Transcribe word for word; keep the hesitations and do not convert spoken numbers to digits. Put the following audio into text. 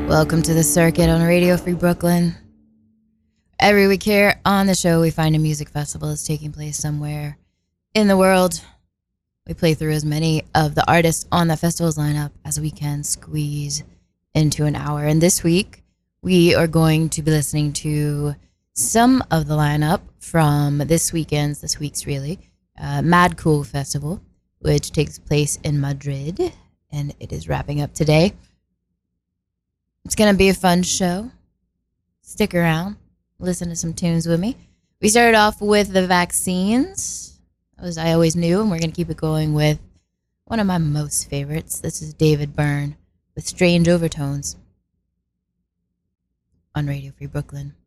Welcome to the circuit on Radio Free Brooklyn. Every week here on the show, we find a music festival is taking place somewhere in the world. We play through as many of the artists on the festival's lineup as we can squeeze into an hour. And this week, we are going to be listening to some of the lineup from this weekend's, this week's really, uh, Mad Cool Festival, which takes place in Madrid, and it is wrapping up today. It's going to be a fun show. Stick around. Listen to some tunes with me. We started off with The Vaccines, as I always knew, and we're going to keep it going with one of my most favorites. This is David Byrne with Strange Overtones on Radio Free Brooklyn.